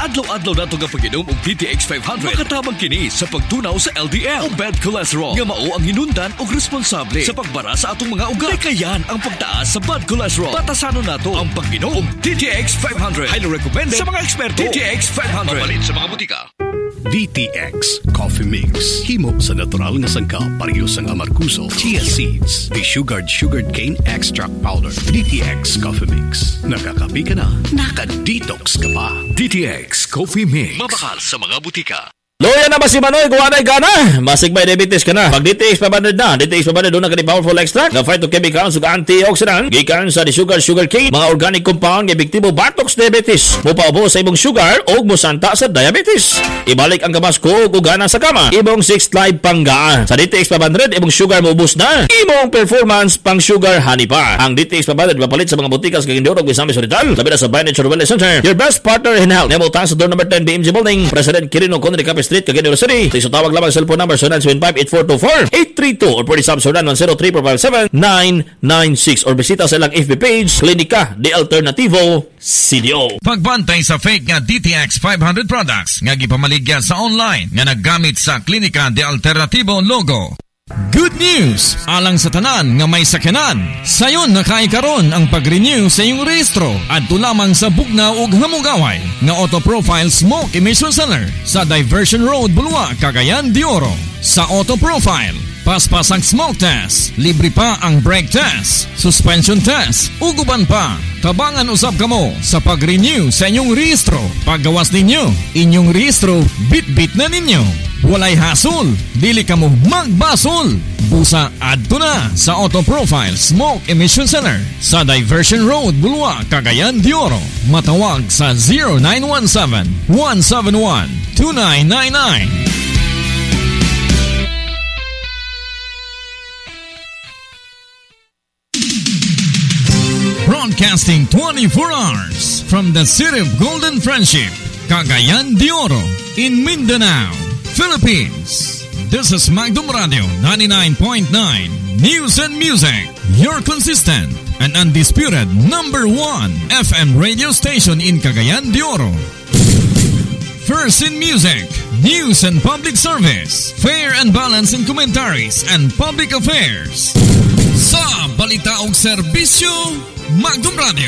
adlaw-adlaw nato nga pag-inom og DTX 500 makatabang kini sa pagtunaw sa LDL o bad cholesterol nga mao ang hinundan og responsable sa pagbara sa atong mga ugat. Kayan ang pagtaas sa bad cholesterol. Batasanon nato ang pag-inom og DTX 500. Highly recommended sa mga eksperto. DTX 500 mapalit sa mga butika. DTX Coffee Mix. Himo sa natural nga sangkap parehas ang amarkuso, chia seeds, sugared cane extract powder. DTX Coffee Mix. Nakakapi ka na, naka-detox ka pa. DTX Coffee Mix. Mabakal sa mga butika. Loya na ba si Manoy? Kuwanay ka na. Masig may diabetes ka na. Pag DTX 500 na. DTX 500 doon na ka ni powerful extract na phytochemicals ug antioxidant. Gikan sa sugar cane. Mga organic compound nga epektibo batox diabetes. Mupaubo sa imong sugar o musanta sa diabetes. Ibalik ang gamas ko ug gana sa kama. Imong 6 live panggaan. Sa DTX 500 imong sugar maubos na. Imong performance pang sugar honey pa. Ang DTX 500 mapalit sa mga butikas kay Indoro ug Misamis Hospital. Labi na sa By Nature Wellness Center. Your best partner in health. Nemo ta sa door number 10 BMG Building. President Quirino Conde Capiz Street, Cagayan de Oro City. Sa tawag lamang cellphone number 0975-8424-832 or 4709-103-457-996 or bisita sa ilang FB page Klinika de Alternativo CDO. Pagbantay sa fake nga DTX 500 products nga gipamaligya sa online nga naggamit sa Klinika de Alternativo logo. Good news! Alang sa tanan nga may sakyanan, sayon nakaikaron ang pag-renew sa iyong rehistro at lamang sa Bugnaw ug Hamugaway nga Auto Profile Smoke Emission Center sa Diversion Road, Bulua, Cagayan de Oro. Sa Auto Profile, paspas ang smoke test, libre pa ang brake test, suspension test, uguban pa. Tabangan usab kamo sa pag-renew sa inyong rehistro. Paggawas ninyo, inyong rehistro, bit-bit na ninyo. Walay hasol, dili kamo magbasol. Busa adto na sa Auto Profile Smoke Emission Center sa Diversion Road, Bulua, Cagayan de Oro. Matawag sa 0917-171-2999. Broadcasting 24 hours from the city of Golden Friendship, Cagayan de Oro, in Mindanao, Philippines. This is Magdum Radio 99.9 News and Music, your consistent and undisputed number 1 FM radio station in Cagayan de Oro. First in music, news and public service, fair and balanced in commentaries and public affairs. Sa balita ug serbisyo, Magdum Radio.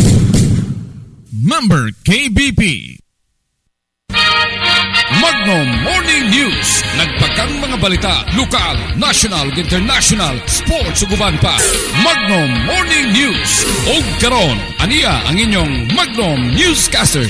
Member KBP. Magnum Morning News. Nagpakang mga balita, lokal, national, international, sports ug uban pa. Magnum Morning News. Og karon, aniya ang inyong Magnum Newscasters.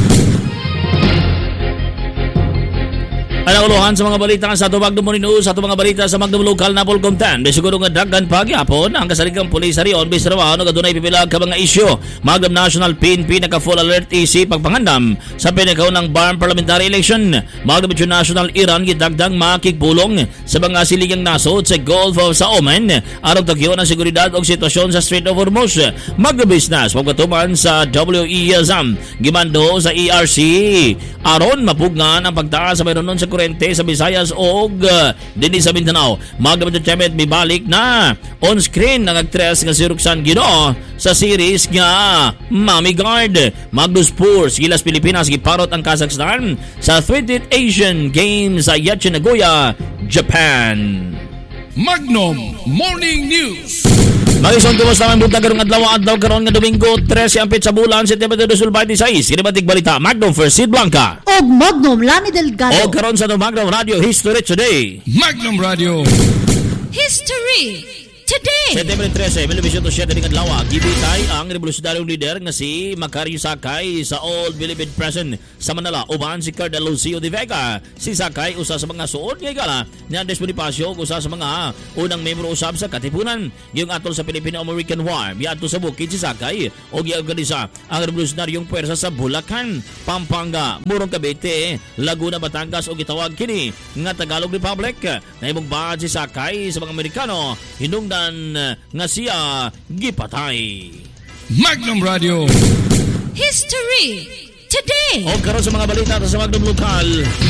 Ang uluhan sa mga balita sa Magnum Morning News, sa mga balita sa Magnum Local na Polcomtan. Siguro nga daghan pagyapon ang kasaligang pulis riyon bisrawa no adunay pipilag ka mga isyu. Magnum National PNP naka full alert isip pagpangandam sa pinakaunang BARM parliamentary election. Magnum International Iran gidagdang makikpulong sa mga siligang nasod sa Gulf of Oman aron tagyo ang seguridad og sitwasyon sa Strait of Hormuz. Magnum Business pagkatuman sa WESM gimando sa ERC aron mapugngan ang pagtaas sa mayroon sa kurente sa Visayas o dinhi sa Mindanao. Magnum Entertainment mibalik na on screen ang actress nga si Roxanne Guino sa series nga Mommy Guard. Magnum Sports gilas Pilipinas giparot ang Kazakhstan sa 20th Asian Games sa Yachi Nagoya, Japan. Magnum Morning News. Marisong kumusta ang buntag karong adlaw karon nga Domingo 13 sa bulan September 2026. Kinibatig balita Magnum First Seed Blanca og Magnum Lani Delgado. Og karon sa Magnum Radio History Today. Magnum Radio History Today. September 13, 1907 ng adlaw, gibitay ang revolusyonaryong leader nga si Macario Sakay sa Old Bilibid Prison sa Manila. Uban si Cardinal Lucio de Vega. Si Sakay usa sa mga suod nga igala ni Andres Bonifacio usa sa mga unang membro usab sa Katipunan yung atol sa Filipino-American War. Miadto sa bukid si Sakay og giorganisa ang revolusyonaryong puwersa sa Bulacan, Pampanga, Morong Cavite, Laguna, Batangas og gitawag kini nga Tagalog Republic. Naimong bahad si Sakay sa mga Amerikano hinungdan nga siya gipatay. Magnum Radio History Today. O karon sa mga balita sa Magnum Local.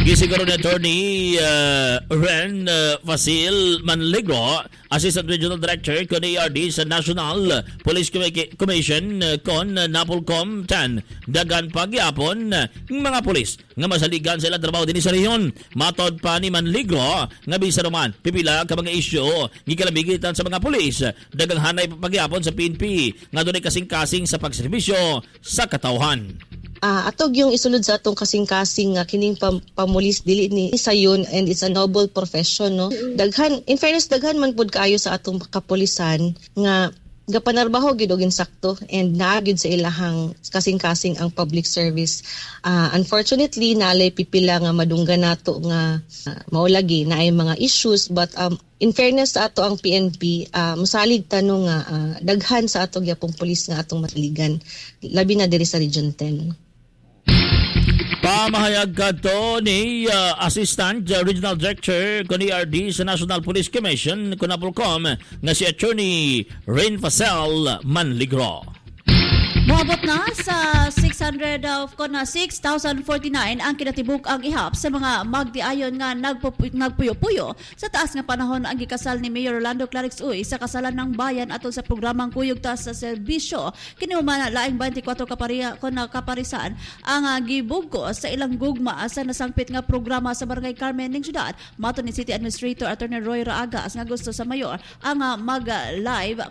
Gisiguro ni Attorney Ren Fasil Manligro, Assistant Regional Director kon ARD sa National Police Commission kon Napolcom 10. Dagan pagyapon ng mga pulis nga masaligan sa ilang trabaho din sa rehiyon. Matod pa ni Manligro nga bisan naman pipila ka mga isyu gikalabigitan sa mga pulis. Dagang hanay pagyapon sa PNP nga dunay kasing-kasing sa pagserbisyo sa katawhan. Atog yung isulod sa atong kasing-kasing nga kining pamulis dili ni sayon, and it's a noble profession, no. Daghan, in fairness, daghan man pud kaayo sa atong kapulisan nga gapanarbaho gid og insakto and naagid sa ilahang kasing-kasing ang public service. Unfortunately, nalay pipila nga madunggan nato nga maulagi na ay mga issues, but in fairness sa ato ang PNP, musalig tanong nga daghan sa ato gyapong pulis nga atong matiligan, labi na diri sa Region 10. Pamahayag kadto ni Assistant Regional Director kon ARD sa National Police Commission kon Napolcom nga si Attorney Ren Fasil Manligro. Moabot na sa 6,049 ang kinatibuk ang ihap sa mga magdiayon nga nagpuyo-puyo sa taas nga panahon ang gikasal ni Mayor Rolando Clarix Uy sa kasalan ng bayan aton sa programang Kuyog Tas sa Serbisyo. Kinihuman laing 24 kaparisan ang gibugkos sa ilang gugma sa nasangpit nga programa sa Barangay Carmen ning syudad. Mato ni City Administrator Attorney Roy Raagas nga gusto sa mayor ang mag-live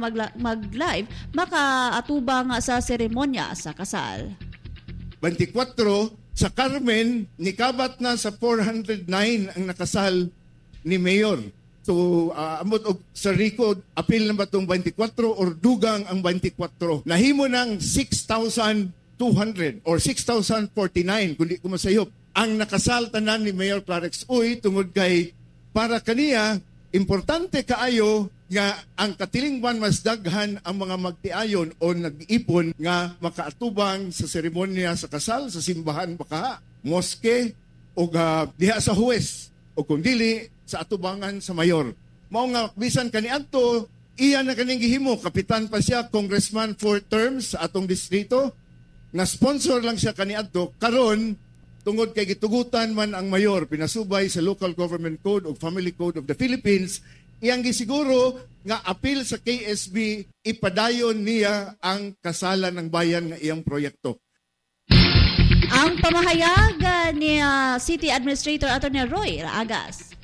makaatubang sa seremonya sa kasal. 24 sa Carmen, nikabat na sa 409 ang nakasal ni Mayor. So, amot og sa record, apil na ba itong 24 or dugang ang 24? Nahimo ng 6,200 or 6,049 kundi kumasayop. Ang nakasal tanan ni Mayor Clarix Uy tungod kay para kaniya, importante kaayo nga ang katilingban mas daghan ang mga magtiayon o nag-ipon nga makaatubang sa seremonya sa kasal sa simbahan baka moske o diha sa huwes o kung dili sa atubangan sa mayor. Mao nga bisan kaniadto iya na kaning gihimo, kapitan pa siya, congressman 4 terms sa atong distrito, na sponsor lang siya kaniadto. Karon tungod kay gitugutan man ang mayor pinasubay sa Local Government Code o Family Code of the Philippines, iyang gisiguro nga apil sa KSB ipadayon niya ang kasalan ng bayan nga iyang proyekto. Ang pamahayag ni City Administrator Attorney Roy Raagas.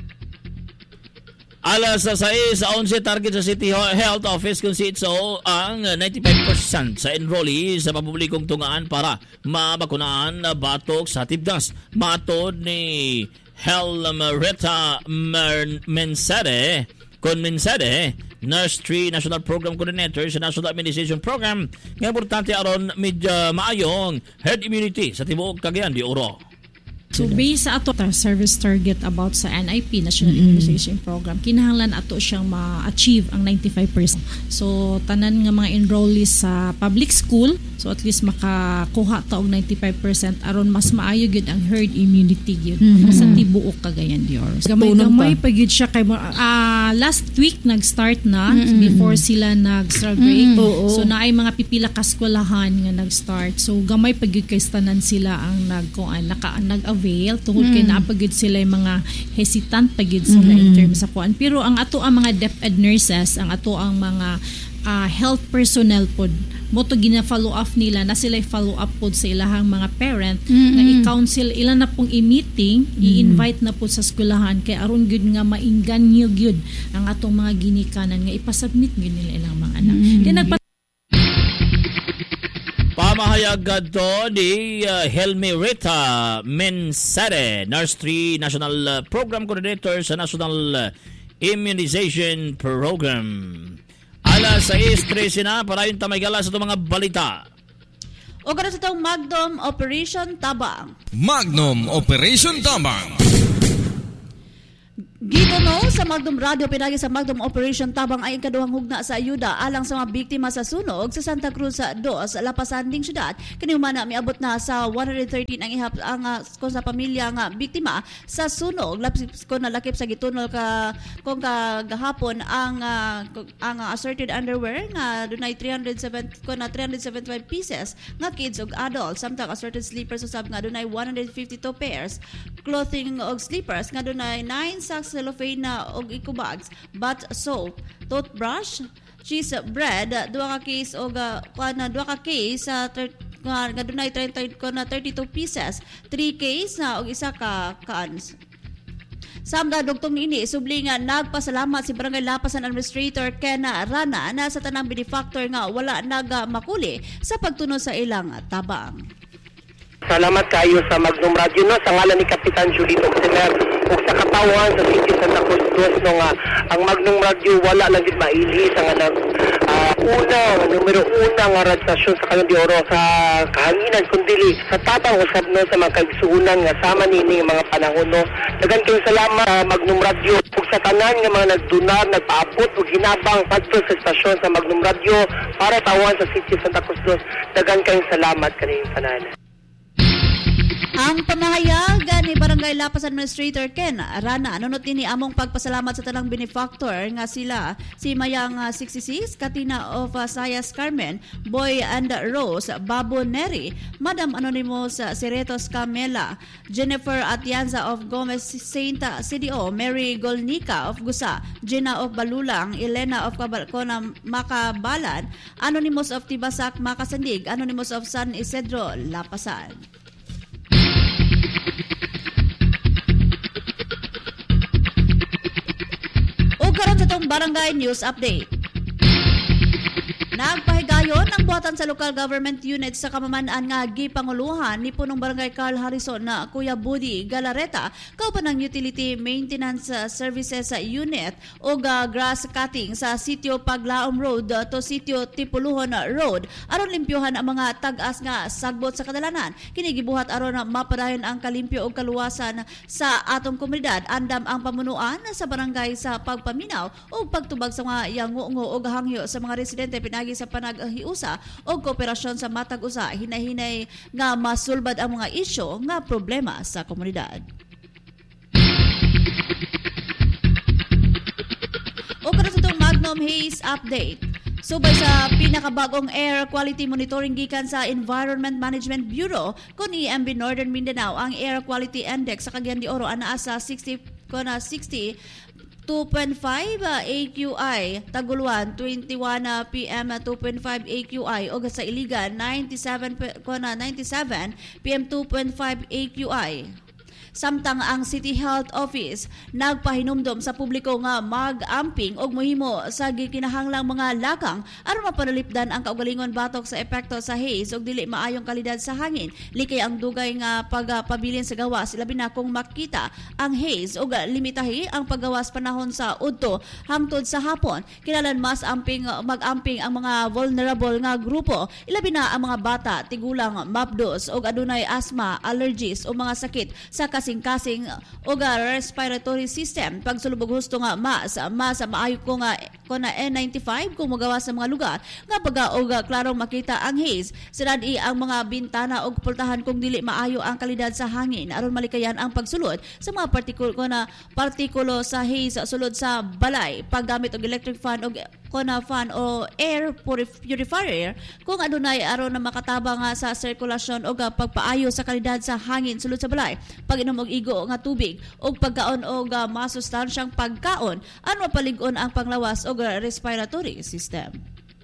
Alas sa 6 sa 11 target sa City Health Office kung si Itso ang 95% sa enrollee sa pampublikong tungaan para mabakunaan na batok sa tibdas. Matod ni Helmareta Mensade, Nurse 3 National Program Coordinator sa National Immunization Program, nga importante aron medyo maayong herd immunity sa tibuok Cagayan de Oro. So based sa ato service target about sa NIP, National Immunization Program, kinahanglan ato siyang ma-achieve ang 95%. So tanan nga mga enrollees sa public school, so at least makakuha ta og 95% aron mas maayo gyud ang herd immunity gyud sa tibuok Cagayan de Oro. Gamay pa gyud siya kay last week nag-start na before sila nag-start break. So naay mga pipila ka eskwelahan nga nag-start. So gamay pa gyud kay tanan sila ang nag-avail tungod kay naapagid sila yung mga hesitant pagid sila in terms sa kuan. Pero ang ato ang mga DepEd nurses, ang ato ang mga health personnel pod mo to gina-follow up nila na sila follow up pod sa ilahang mga parent nga i-counsel ilan na pong i-meeting, i-invite na pod sa eskwelahan kay aron gyud nga mainganyo gyud ang atong mga ginikanan nga ipasubmit gyud nila ilang mga anak. Pamahayag kadto ni Helmareta Mensade, Nurse 3 National Program Coordinator sa National Immunization Program. Alas 6:13 na para yung tamaygala sa itong mga balita. O gano'n sa itong Magnum Operation Tabang. Magnum Operation Tabang. Gitono sa Magdum Radio pinagi sa Magdum Operation tabang ay ikaduhang hugna sa ayuda alang sa mga biktima sa sunog sa Santa Cruz 2, Lapasan ding syudad. Kini humana miabot na sa 113 ang ihap ang kung sa pamilya nga biktima sa sunog lapis ko nalakip sa gitunol ka kung kagahapon ang assorted underwear nga dunay 375 pieces nga kids ug adults samtang assorted sleepers usab nga dunay 152 pairs clothing ug sleepers nga dunay 9 sacks cellophane na og eco bags, bath soap, toothbrush, cheese bread, duha ka case og duha ka case nga dunay 32 pieces, 3 case na og isa ka cans. Samda dugtong niini subli nga nagpasalamat si Barangay Lapasan Administrator Ken Rana na sa tanang benefactor nga wala nagamakuli sa pagtuno sa ilang tabang. Salamat kayo sa Magdum Radio no sa ngalan ni Kapitan Julito Semer ug sa katawan sa City Santa Cruz no nga ang Magdum Radio wala lang gid maili sa nga numero una nga radyasyon sa Cagayan de Oro sa kahanginan kundi sa tatang usab no sa mga kaigsuonan nga sama nini mga panahon no. Daghang kayong salamat Magdum Radio ug sa tanan nga mga nagdonar nagpaabot ug hinabang padto sa estasyon sa Magdum Radio para tawan sa City Santa Cruz. Daghang kayong salamat kaniyong tanan. Ang pamahayag ni Barangay Lapas Administrator Ken Rana nunot ini among pagpasalamat sa tanang benefactor nga sila si Mayang 66, Katina of Sayas Carmen, Boy and Rose, Babo Neri, Madam Anonymous Siretos Camela, Jennifer Atienza of Gomez Saint CDO, Mary Golnica of Gusa, Gina of Balulang, Elena of Cabalcona Makabalan, Anonymous of Tibasak Makasandig, Anonymous of San Isidro Lapasan. Karon sa itong Barangay News Update. Nagpahigayon ang buhatan sa local government units sa kamamanaan nga gipanguluhan ni punong Barangay Carl Harrison na Kuya Budi Galareta kauban ng Utility Maintenance Services Unit o grass cutting sa sitio Paglaom Road to sitio Tipuluhon Road aron limpyohan ang mga tag-as nga sagbot sa kadalanan. Kini gibuhat aron mapadayon ang kalimpyo o kaluwasan sa atong komunidad. Andam ang pamunuan sa barangay sa pagpaminaw o pagtubag sa mga yangungo o hangyo sa mga residente pinagi sa panaghiusa o kooperasyon sa matag usa hinay-hinay nga masulbad ang mga isyu nga problema sa komunidad. O karon sa itong Magnum Haze Update. Subay sa pinakabagong air quality monitoring gikan sa Environment Management Bureau kun EMB Northern Mindanao ang air quality index sa Cagayan de Oro anaa sa 60 2.5 AQI, Taguluan 21 PM 2.5 AQI o sa Iligan 97 PM 2.5 AQI. Samtang ang City Health Office nagpahinumdom sa publiko nga mag-amping og mohimo sa gikinahanglang mga lakang aron mapanalipdan ang kaugalingon batok sa epekto sa haze og dili maayong kalidad sa hangin. Likay ang dugay nga pagpabilin sa gawas labi na kung makita ang haze og limitahi ang paggawas panahon sa udto hangtod sa hapon. Kinahanglan mas mag-amping ang mga vulnerable nga grupo ilabi na ang mga bata, tigulang, mabdos og adunay asthma, allergies o mga sakit sa kasing-kasing o respiratory system. Pagsulubog husto nga mas maayo ko nga N95 kung magawa sa mga lugar nga pag-og klarong makita ang haze. Sinadi ang mga bintana og pultahan kung dili maayo ang kalidad sa hangin aron malikayan ang pagsulod sa mga partikulo sa haze sulod sa balay. Paggamit og electric fan og fan o air purifier kung adunay aron na makatabang sa sirkulasyon o pagpaayo sa kalidad sa hangin sulod sa balay. Pag-inom og igo nga tubig og pagkaon og masustansyang pagkaon aron mapalig-on ang panglawas og respiratory system.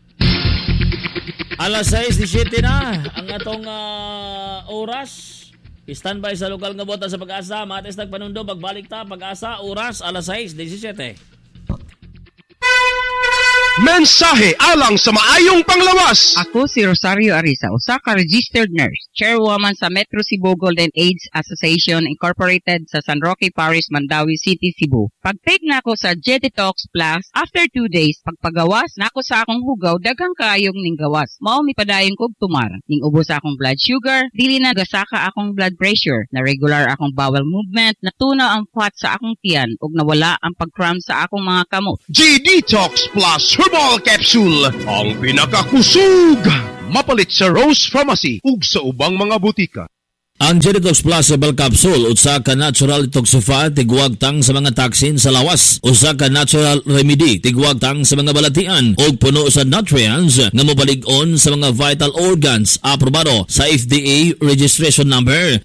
Alas 6:17 na ang atong oras. Standby sa lokal nga bota sa Pag-asa. Matis nagpanundo pagbalik ta Pag-asa oras alas 6:17. Mensahe alang sa maayong panglawas. Ako si Rosario Arisa, usa ka registered nurse, chairwoman sa Metro Cebu Golden AIDS Association Incorporated sa San Roque Parish, Mandawi City, Cebu. Pag-take na ako sa J-Detox Plus, after 2 days, pagpagawas na ako sa akong hugaw, daghang kaayong ning gawas. Mao mi padayon kog tumar. Ning ubos akong blood sugar, dili na gasaka akong blood pressure, na regular akong bowel movement, natunaw ang fat sa akong tiyan, ug nawala ang pag-cramp sa akong mga kamot. J-Detox Plus Herbal Capsule, ang pinakakusog. Mapalit sa Rose Pharmacy ug sa ubang mga butika. Ang J-Detox Plus Herbal Capsule, usa ka natural detoxify, tigwag tang sa mga toxin sa lawas. Usa ka natural remedy, tigwag tang sa mga balatian, o puno sa nutrients nga mobalig-on sa mga vital organs. Aprobado sa FDA registration number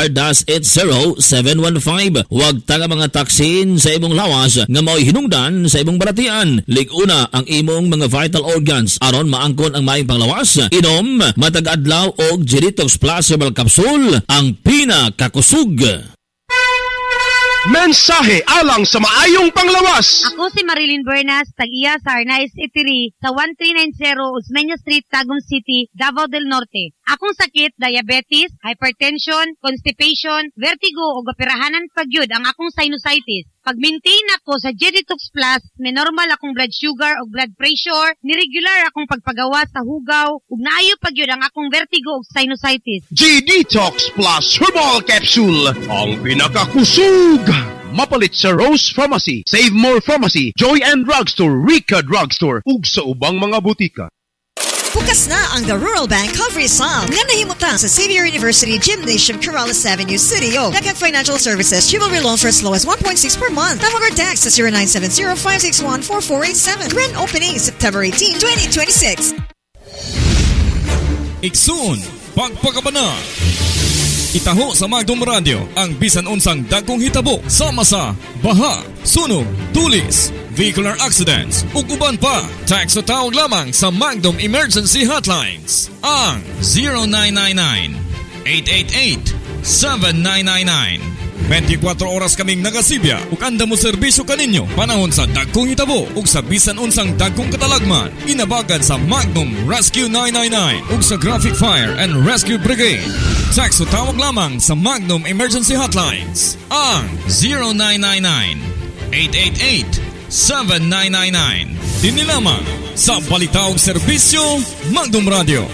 FR-80715. Huwag tang mga toxin sa imong lawas nga mao'y hinungdan sa imong balatian. Liguna ang imong mga vital organs aron maangkon ang maayong panglawas. Inom matag-adlaw og J-Detox Plus Herbal Capsule, ang pinakakusog. Mensahe alang sa maayong panglawas. Ako si Marilyn Bernas, tag-iya sa Arnaiz Eatery sa 1390 Osmeña Street, Tagum City, Davao del Norte. Akong sakit, diabetes, hypertension, constipation, vertigo o gapirahanan pagyud ang akong sinusitis. Pag-maintain ako sa J-Detox Plus, may normal akong blood sugar o blood pressure, niregular akong pagpagawa sa hugaw, ug naayo pagyud ang akong vertigo o sinusitis. J-Detox Plus Herbal Capsule, ang pinakakusog. Mapalit sa Rose Pharmacy, Save More Pharmacy, Joy and Drugstore, Rica Drugstore, ug sa ubang mga butika. Bukas na ang The Rural Bank Covery Sum nga nahimutang sa Xavier University Gymnasium, Corrales Avenue, City. Daghang financial services, chivalry loan for as low as 1.6 per month. Tawag or text sa 0970-561-4487. Grand opening September 18, 2026. Iksun, pagpakabana. Itaho sa Magdom Radio ang bisan unsang dagkong hitabo sama sa baha, sunog, tulis, vehicular accidents ug uban pa. Text o tawag lamang sa Magdom Emergency Hotlines ang 0999-888-7999. 24 oras kaming nagasibya ug anda mo serbisyo kaninyo panahon sa dagkong hitabo ug sa bisan unsang dagkong katalagman. Inabagan sa Magnum Rescue 999 ug sa Graphic Fire and Rescue Brigade. Text o tawag lamang sa Magnum Emergency Hotlines ang 0999-888-7999. Dini lamang sa Balitaog Serbisyo Magnum Radio.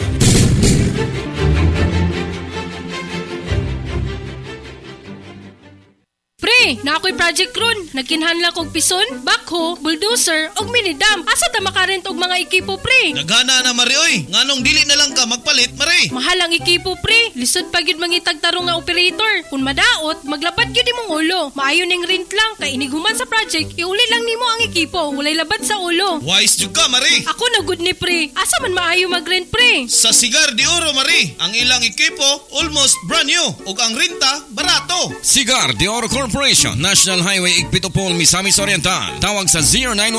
Pre, na ako'y Project Ron. Nagkinhanla kong pison, backhoe, bulldozer, og minidam. Asa ta makarent og mga ekipo, pre? Nagana na, Mari, oy. Nganong dili na lang ka magpalit, Mari? Mahal ang ekipo, pre. Lisod pa gyud mangitag tarong nga operator. Kung madaot, maglabat gyud imong ulo. Maayo ning rent lang, kay iniguman sa project, iuli lang nimo ang ekipo. Walay labat sa ulo. Wise jud ka, Mari. Ako na good ni, pre. Asa man maayo mag-rent, pre? Sa Cigar de Oro, Mari. Ang ilang ekipo, almost brand new. Ug ang renta, barato. Cigar de Oro Corporation, National Highway Igpitopol, Misamis Oriental. Tawag sa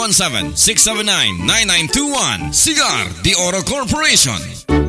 0917-679-9921. Cigar de Oro Corporation.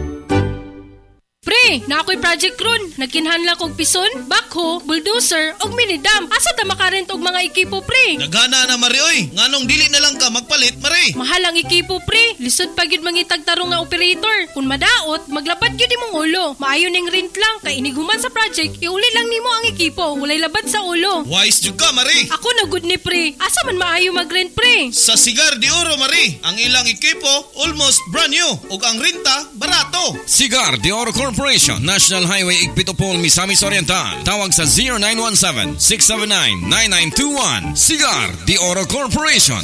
Pre, na ako'y Project Ron. Nagkinhanla kong pison, backhoe, bulldozer, og minidam. Asa ta makarent og mga ekipo, pre? Nagana na, Mari, oy. Nganong dili na lang ka magpalit, Mari? Mahal ang ekipo, pre. Lisod pa gyud mangitag tarong nga operator. Kung madaot, maglabat gyud imong ulo. Maayo ning rent lang, kay iniguman sa project, iuli lang nimo ang ekipo. Walay labat sa ulo. Wise jud ka, Mari. Ako na good ni, pre. Asa man maayo mag-rent, pre? Sa Cigar de Oro, Mari. Ang ilang ekipo, almost brand new. Ug ang renta, barato. Cigar de Oro Corporation, National Highway Igpitopol, Misamis Oriental. Tawag sa 0917-679-9921. Cigar de Oro Corporation.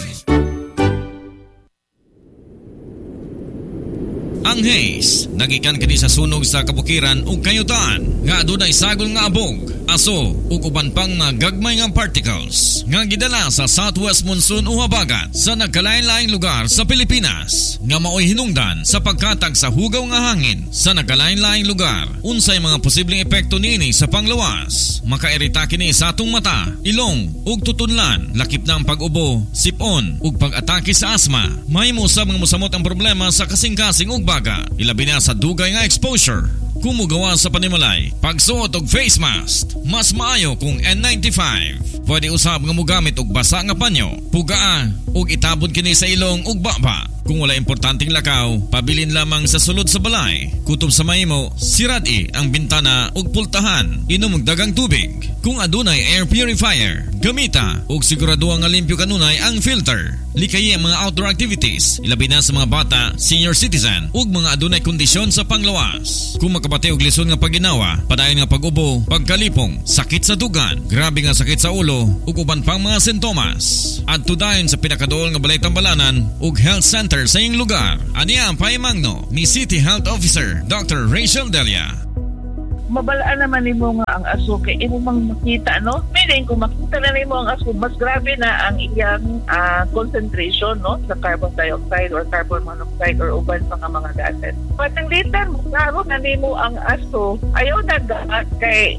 Ang haze, nagikan kini sa sunog sa kabukiran ug kayutan nga adunay sagol nga abog, aso ug uban pang nga gagmay nga particles nga gidala sa southwest monsoon o habagat sa nagkalain-laing lugar sa Pilipinas nga maoy hinungdan sa pagkatag sa hugaw nga hangin sa nagkalain-laing lugar. Unsay mga posibleng epekto niini sa panglawas? Makairita kini sa atong mata, ilong ug tutunlan, lakip na ang pag-ubo, sipon ug pag-atake sa asma. Mahimo sa mga mosamot ang problema sa kasing-kasing ug ilabi na sa dugay nga exposure. Kumugawa sa panimalay, pagsuot og face mask, mas maayo kung N95. Pwede usab nga mogamit og basa nga panyo, pugaa ug itabod kini sa ilong ug baba. Kung wala importanteng lakaw, pabilin lamang sa sulod sa balay. Kutob sa mahimo, sirad-i ang bintana ug pultahan. Inom og dagang tubig. Kung adunay air purifier, gamita ug siguraduha nga limpyo kanunay ang filter. Likayi ang mga outdoor activities, ilabi na sa mga bata, senior citizen ug mga adunay kondisyon sa panglawas. Kung makabati og lisod nga paginawa, padayon nga pag-ubo, pagkalipong, sakit sa dugan, grabe nga sakit sa ulo ug uban pang mga sintomas. Adto dayon sa pinakaduol nga balay tambalanan ug health center sa iyong lugar. Aniya ang pahimangno ni City Health Officer Dr. Rachel Delia. Mabalaan naman nimo nga ang aso kay imo mang makita, no? Meaning kung makita na nimo ang aso, mas grabe na ang iyang concentration, no, sa carbon dioxide or carbon monoxide or uban pa nga mga gases. Patanglitan mo klaro na nimo ang aso, ayaw na dapat kay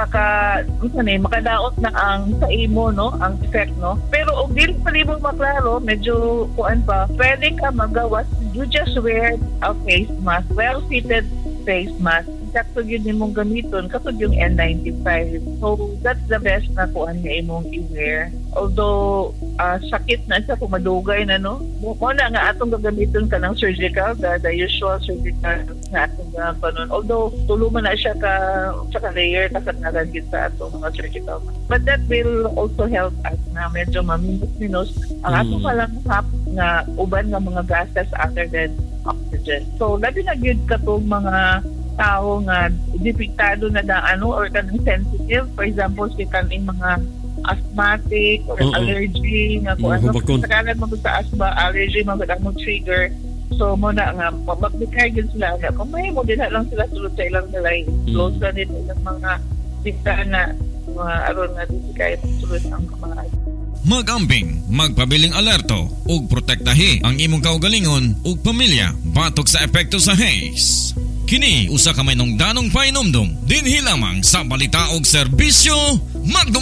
makadaot na ang sa imo, no, ang effect, no. Pero og dili pa nimo maklaro, medyo kuan pa, pwede ka magawas. You just wear a face mask, well-fitted face mask. Sakto yun mong gamiton katod yung N95. So that's the best na kuan nga imong i-wear. Although sakit na siya kung madugay na, no. Muna nga atong gagamiton ka ng surgical, the usual surgical na atong panon. Although tuluman na siya ka layer kasat nagagit sa atong mga surgical. But that will also help us na medyo maminus-minus ang atong palang nga uban nga mga gases other than oxygen. So labi na gyud katong mga tao nga depektado na or kanang sensitive, for example si kaning mga asthmatic or allergy nga kung ano sakalan mo sa asthma allergy mo mo trigger. So mo na nga magbikay gid sila nga kung may mo din lang sila sulod sa ilang nalay close na din ilang mga bintana aron nga bikay sulod ang mga Mag-amping, magpabiling alerto ug protektahi ang imong kaugalingon ug pamilya batok sa epekto sa haze. Kini usa ka may nungdanong painomdom dinhi lamang sa balita og serbisyo Magnum